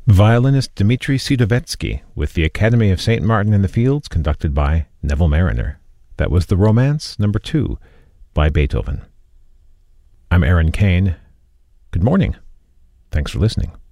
Violinist Dmitri Sidovetsky with the Academy of St. Martin in the Fields, conducted by Neville Mariner. That was the Romance No. 2 by Beethoven. I'm Aaron Kane. Good morning. Thanks for listening.